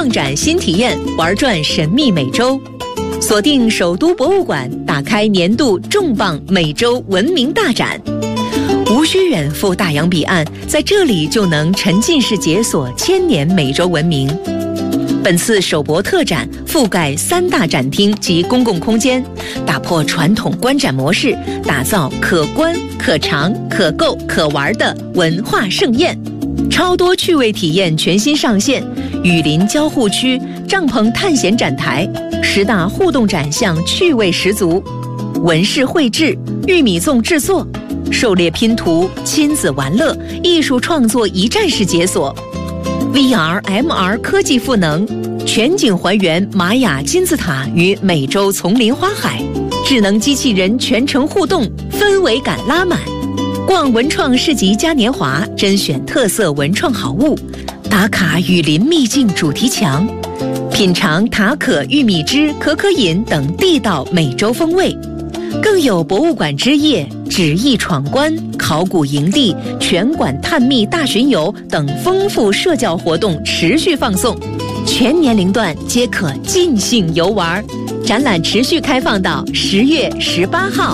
放展新体验，玩转神秘美洲。锁定首都博物馆，打开年度重磅美洲文明大展。无需远赴大洋彼岸，在这里就能沉浸式解锁千年美洲文明。本次首博特展覆盖3大展厅及公共空间，打破传统观展模式，打造可观、可尝、可购、可玩的文化盛宴。超多趣味体验全新上线，雨林交互区、帐篷探险展台，10大互动展项趣味十足，纹饰绘制、玉米粽制作、狩猎拼图、亲子玩乐、艺术创作一站式解锁。VR、MR 科技赋能，全景还原玛雅金字塔与美洲丛林花海，智能机器人全程互动，氛围感拉满。逛文创市集嘉年华，甄选特色文创好物，打卡雨林秘境主题墙，品尝塔可玉米汁、可可饮等地道美洲风味。更有博物馆之夜、纸艺闯关、考古营地、全馆探秘大巡游等丰富社交活动持续放送，全年龄段皆可尽兴游玩。展览持续开放到10月18号。